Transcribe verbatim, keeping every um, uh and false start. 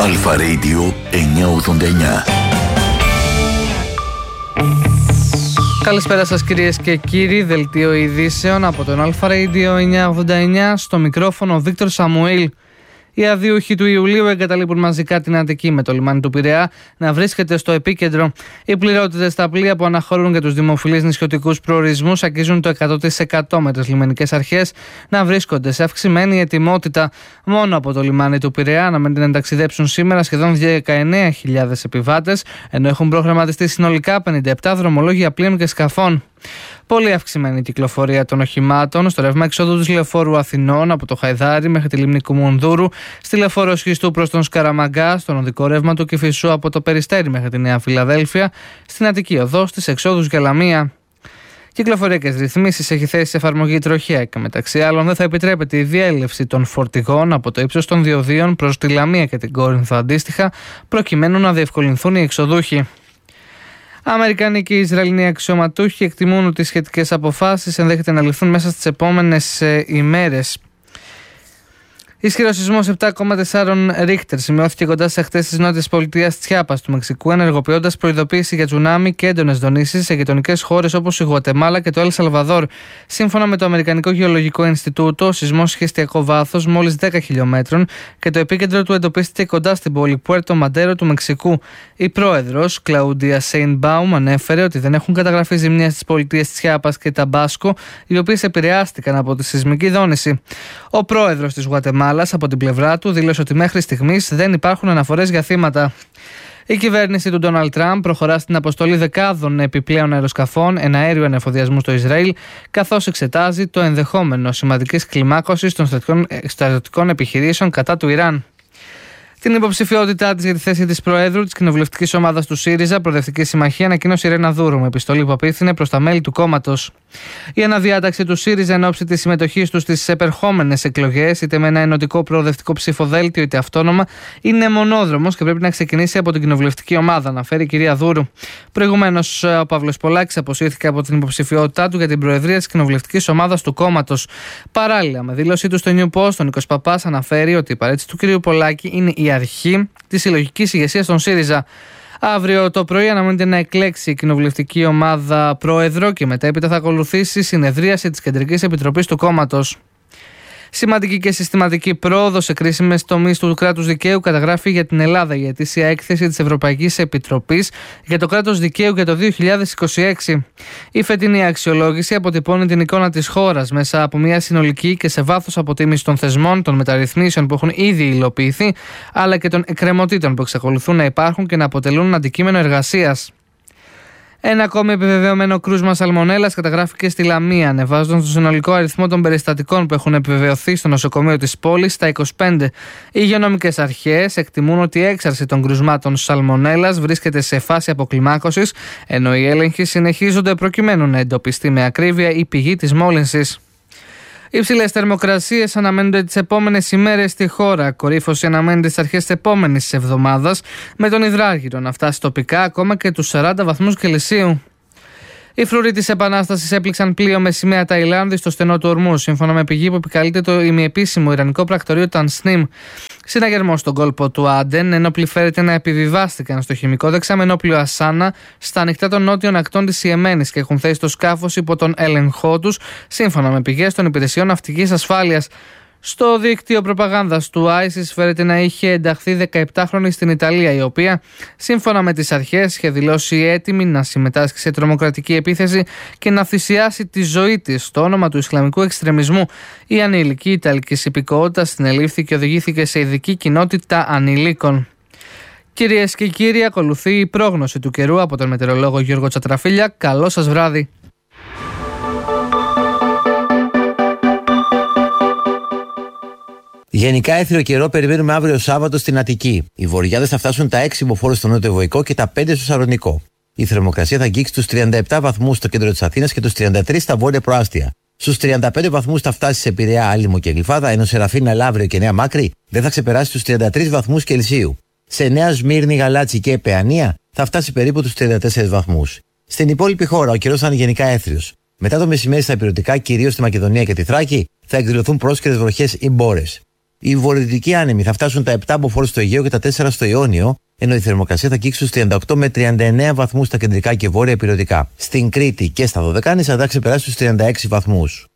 Αλφα Radio εννιακόσια ογδόντα εννιά. Καλησπέρα σας κυρίες και κύριοι, δελτίο ειδήσεων από τον Αλφα Radio εννιακόσια ογδόντα εννιά, στο μικρόφωνο Βίκτορ Σαμουήλ. Οι αδίουχοι του Ιουλίου εγκαταλείπουν μαζικά την Αττική, με το λιμάνι του Πειραιά να βρίσκεται στο επίκεντρο. Οι πληρότητες στα πλοία που αναχωρούν για τους δημοφιλείς νησιωτικούς προορισμούς αγγίζουν το εκατό τοις εκατό, με τις λιμενικές αρχές να βρίσκονται σε αυξημένη ετοιμότητα. Μόνο από το λιμάνι του Πειραιά αναμένεται να ταξιδέψουν σήμερα σχεδόν δεκαεννέα χιλιάδες επιβάτες, ενώ έχουν προγραμματιστεί συνολικά πενήντα επτά δρομολόγια πλοίων και σκαφών. Πολύ αυξημένη η κυκλοφορία των οχημάτων στο ρεύμα εξόδου του λεωφόρου Αθηνών από το Χαϊδάρι μέχρι τη λίμνη Κουμουνδούρου, στη λεωφόρο Σχιστού προς τον Σκαραμαγκά, στον οδικό ρεύμα του Κηφισού από το Περιστέρι μέχρι τη Νέα Φιλαδέλφια, στην Αττική οδό, στις εξόδους για Λαμία. Κυκλοφοριακές ρυθμίσεις έχει θέσει σε εφαρμογή η τροχέα και μεταξύ άλλων δεν θα επιτρέπεται η διέλευση των φορτηγών από το ύψος των διοδίων προς τη Λαμία και την Κόρινθο αντίστοιχα, προκειμένου να διευκολυνθούν οι εξοδούχοι. Αμερικανοί και Ισραηλινοί αξιωματούχοι εκτιμούν ότι οι σχετικές αποφάσεις ενδέχεται να ληφθούν μέσα στις επόμενες ε, ημέρες. Ισχυρός σεισμός επτά κόμμα τέσσερα Ρίχτερ σημειώθηκε κοντά στις ακτές της Νότιας Πολιτείας Τσιάπας του Μεξικού, ενεργοποιώντας προειδοποίηση για τσουνάμι και έντονες δονήσεις σε γειτονικές χώρες όπως η Γουατεμάλα και το Ελ Σαλβαδόρ. Σύμφωνα με το Αμερικανικό Γεωλογικό Ινστιτούτο, ο σεισμός είχε εστιακό βάθος μόλις δέκα χιλιομέτρων και το επίκεντρο του εντοπίστηκε κοντά στην πόλη Πουέρτο Μαντέρο του Μεξικού. Η πρόεδρος, Κλαούντια Σέινμπαουμ, ανέφερε ότι δεν έχουν καταγραφεί ζημιές στις πολιτείες Τσιάπας και Ταμπάσκο, οι οποίες επηρεάστηκαν από τη σεισμική δόνηση. Ο πρόεδρος της Γουατεμάλα, από την πλευρά του, δήλωσε ότι μέχρι στιγμής δεν υπάρχουν αναφορές για θύματα. Η κυβέρνηση του Ντόναλντ Τραμπ προχωρά στην αποστολή δεκάδων επιπλέον αεροσκαφών εναέριου ανεφοδιασμού στο Ισραήλ, καθώς εξετάζει το ενδεχόμενο σημαντικής κλιμάκωσης των στρατιωτικών επιχειρήσεων κατά του Ιράν. Την υποψηφιότητά της για τη θέση της Προέδρου της κοινοβουλευτικής ομάδας του ΣΥΡΙΖΑ, Προοδευτική Συμμαχία, ανακοίνωσε η Ρένα Δούρου με επιστολή που απίθυνε προς τα μέλη του κόμματος. Η αναδιάταξη του ΣΥΡΙΖΑ εν ώψη της συμμετοχής του στις επερχόμενες εκλογές, είτε με ένα ενωτικό προοδευτικό ψηφοδέλτιο είτε αυτόνομα, είναι μονόδρομος και πρέπει να ξεκινήσει από την κοινοβουλευτική ομάδα, αναφέρει η κυρία Δούρου. Προηγουμένως, ο Παύλος Πολάκης αποσύρθηκε από την υποψηφιότητά του για την προεδρία της κοινοβουλευτικής ομάδας του κόμματος. Παράλληλα, με δήλωσή του στο New Post, ο Νίκος Παπάς αναφέρει ότι η παρέτηση του κυρίου Πολάκη είναι η αρχή της συλλογικής ηγεσίας των ΣΥΡΙΖΑ. Αύριο το πρωί αναμένεται να εκλέξει η κοινοβουλευτική ομάδα πρόεδρο και μετέπειτα θα ακολουθήσει συνεδρίαση της Κεντρικής Επιτροπής του κόμματος. Σημαντική και συστηματική πρόοδο σε κρίσιμες τομείς του κράτους δικαίου καταγράφει για την Ελλάδα η ετήσια έκθεση της Ευρωπαϊκής Επιτροπής για το κράτος δικαίου για το δύο χιλιάδες είκοσι έξι. Η φετινή αξιολόγηση αποτυπώνει την εικόνα της χώρας μέσα από μια συνολική και σε βάθος αποτίμηση των θεσμών, των μεταρρυθμίσεων που έχουν ήδη υλοποιηθεί, αλλά και των εκκρεμωτήτων που εξακολουθούν να υπάρχουν και να αποτελούν αντικείμενο εργασίας. Ένα ακόμη επιβεβαιωμένο κρούσμα σαλμονέλας καταγράφηκε στη Λαμία, ανεβάζοντας τον συνολικό αριθμό των περιστατικών που έχουν επιβεβαιωθεί στο νοσοκομείο της πόλης στα είκοσι πέντε. Οι υγειονομικές αρχές εκτιμούν ότι η έξαρση των κρουσμάτων σαλμονέλας βρίσκεται σε φάση αποκλιμάκωσης, ενώ οι έλεγχοι συνεχίζονται προκειμένου να εντοπιστεί με ακρίβεια η πηγή της μόλυνσης. Υψηλές θερμοκρασίες αναμένονται τις επόμενες ημέρες στη χώρα. Κορύφωση αναμένεται στις αρχές της επόμενης εβδομάδας, με τον υδράργυρο να φτάσει τοπικά ακόμα και τους σαράντα βαθμούς Κελσίου. Οι φρουροί της Επανάστασης έπληξαν πλοίο με σημαία Ταϊλάνδη στο στενό του Ορμού, σύμφωνα με πηγή που επικαλείται το ημιεπίσημο ιρανικό πρακτορείο Τανσνίμ. Συναγερμός στον κόλπο του Άντεν, ένοπλοι φέρεται να επιβιβάστηκαν στο χημικό δεξαμενόπλιο Ασάνα στα ανοιχτά των νότιων ακτών της Ιεμένης και έχουν θέσει το σκάφος υπό τον έλεγχό τους, σύμφωνα με πηγές των υπηρεσιών ναυτικής ασφάλειας. Στο δίκτυο προπαγάνδας του άισις φέρεται να είχε ενταχθεί δεκαεπτάχρονη στην Ιταλία, η οποία, σύμφωνα με τις αρχές, είχε δηλώσει έτοιμη να συμμετάσχει σε τρομοκρατική επίθεση και να θυσιάσει τη ζωή της στο όνομα του Ισλαμικού εξτρεμισμού. Η ανήλικη Ιταλικής υπηκότητας συνελήφθη και οδηγήθηκε σε ειδική κοινότητα ανηλίκων. Κυρίες και κύριοι, ακολουθεί η πρόγνωση του καιρού από τον μετεωρολόγο Γιώργο Τσατραφίλια. Καλό σας βράδυ. Γενικά έθριο καιρό περιμένουμε αύριο Σάββατο στην Αττική. Οι βορειάδες θα φτάσουν τα έξι μποφόρ στο νότιο Βοϊκό και τα πέντε στο Σαρονικό. Η θερμοκρασία θα αγγίξει τους τριάντα επτά βαθμούς στο κέντρο της Αθήνας και τους τριάντα τρεις στα βόρεια προάστια. Στους τριάντα πέντε βαθμούς θα φτάσει σε Πειραιά, Άλυμο και Γλυφάδα, ενώ σε Ραφίνα, Λαύριο και Νέα Μάκρη δεν θα ξεπεράσει τους τριάντα τρεις βαθμούς Κελσίου. Σε Νέα Σμύρνη, Γαλάτσι και Παιανία θα φτάσει περίπου τους τριάντα τέσσερις βαθμούς. Στην υπόλοιπη χώρα ο καιρός θα είναι γενικά έθριος. Μετά το μεσημέρι στα ηπειρωτικά, κυρίως στη Μακεδονία και τη Θράκη, θα εκδηλωθούν πρόσκαιρες βροχές ή μπόρες. Οι βορειοδυτικοί άνεμοι θα φτάσουν τα επτά μποφόρ στο Αιγαίο και τα τέσσερα στο Ιόνιο, ενώ η θερμοκρασία θα αγγίξει τους τριάντα οκτώ με τριάντα εννέα βαθμούς στα κεντρικά και βόρεια ηπειρωτικά. Στην Κρήτη και στα Δωδεκάνησα θα ξεπεράσει τους τριάντα έξι βαθμούς.